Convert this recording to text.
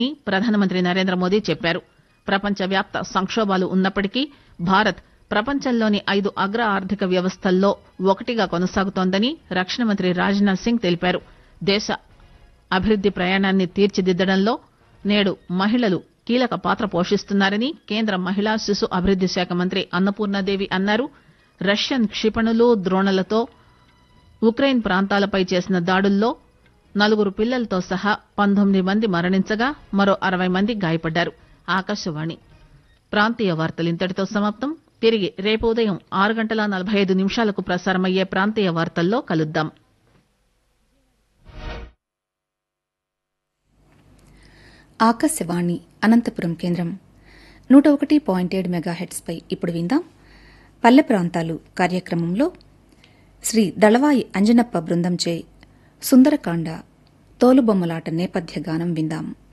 ప్రధానమంత్రి నరేంద్ర మోదీ చెప్పారు. ప్రపంచవ్యాప్త సంక్షోభాలు ఉన్నప్పటికీ భారత్ ప్రపంచంలోని 5 అగ్ర ఆర్థిక వ్యవస్థల్లో ఒకటిగా కొనసాగుతోందని రక్షణ మంత్రి రాజ్ నాథ్ సింగ్ తెలిపారు. దేశ అభివృద్ది ప్రయాణాన్ని తీర్చిదిద్దడంలో నేడు మహిళలు కీలక పాత్ర పోషిస్తున్నారని కేంద్ర మహిళా శిశు అభివృద్ది శాఖ మంత్రి అన్నపూర్ణాదేవి అన్నారు. రష్యన్ క్షిపణులు ద్రోణులతో ఉక్రెయిన్ ప్రాంతాలపై చేసిన దాడుల్లో 4 పిల్లలతో సహా 19 మంది మరణించగా మరో 60 మంది గాయపడ్డారు. ఆకాశవాణి ప్రాంతీయ వార్తలు ఇంతటితో సమాప్తం. తిరిగి రేపు ఉదయం 6:45 ప్రసారమయ్యే ప్రాంతీయ వార్తల్లో కలుద్దాం. ఆకాశవాణి అనంతపురం కేంద్రం 101.7 మెగాహెట్స్పై ఇప్పుడు విందాం పల్లె ప్రాంతాలు కార్యక్రమంలో శ్రీ దళవాయి అంజనప్ప బృందంచే సుందరకాండ తోలుబొమ్మలాట నేపథ్య గానం విందాం.